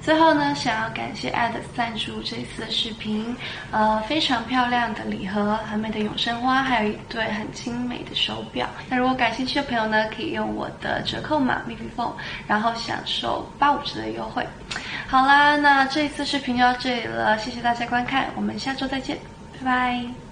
最后呢，想要感谢 Ed 赞助这次的视频，非常漂亮的礼盒，很美的永生花，还有一对很精美的手表。那如果感兴趣的朋友呢，可以用我的折扣码 MiFiPhone， 然后享受85%的优惠。好啦，那这一次视频就到这里了，谢谢大家观看，我们下周再见，拜拜。